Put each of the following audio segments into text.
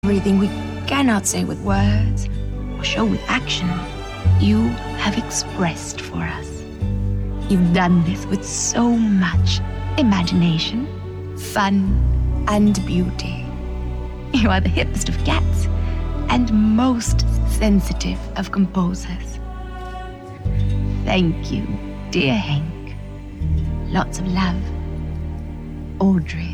Everything we cannot say with words or show with action, you have expressed for us. You've done this with so much imagination, fun, and beauty. You are the hippest of cats and most sensitive of composers. Thank you, dear Hank. Lots of love, Audrey.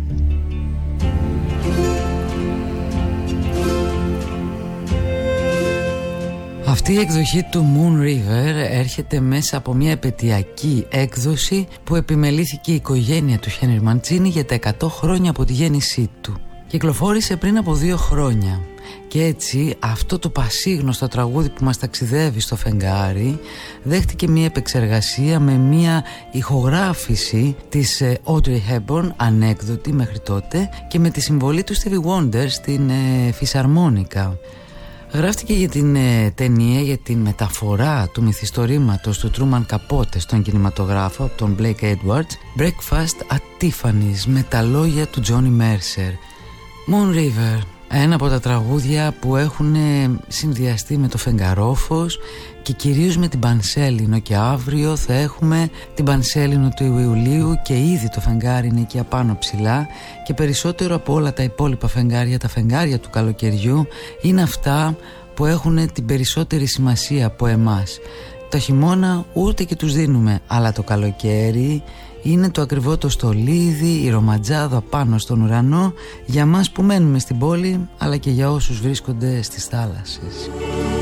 Αυτή η εκδοχή του Moon River έρχεται μέσα από μια επετειακή έκδοση που επιμελήθηκε η οικογένεια του Χένρι Μαντσίνι για τα 100 χρόνια από τη γέννησή του. Κυκλοφόρησε πριν από 2 χρόνια και έτσι αυτό το πασίγνωστο τραγούδι που μας ταξιδεύει στο φεγγάρι δέχτηκε μια επεξεργασία με μια ηχογράφηση της Audrey Hepburn, ανέκδοτη μέχρι τότε, και με τη συμβολή του Stevie Wonder στην φυσαρμόνικα. Γράφτηκε για την ταινία, για την μεταφορά του μυθιστορήματος του Truman Capote στον κινηματογράφο από τον Blake Edwards, Breakfast at Tiffany's, με τα λόγια του Johnny Mercer. Moon River, ένα από τα τραγούδια που έχουν συνδυαστεί με το Φεγγαρόφος και κυρίως με την Πανσέλινο, και αύριο θα έχουμε την Πανσέλινο του Ιουλίου και ήδη το φεγγάρι είναι εκεί απάνω ψηλά, και περισσότερο από όλα τα υπόλοιπα φεγγάρια, τα φεγγάρια του καλοκαιριού είναι αυτά που έχουν την περισσότερη σημασία από εμάς. Το χειμώνα ούτε και τους δίνουμε, αλλά το καλοκαίρι είναι το ακριβό το στολίδι, η ρομαντζάδα πάνω στον ουρανό για μας που μένουμε στην πόλη, αλλά και για όσους βρίσκονται στις θάλασσες.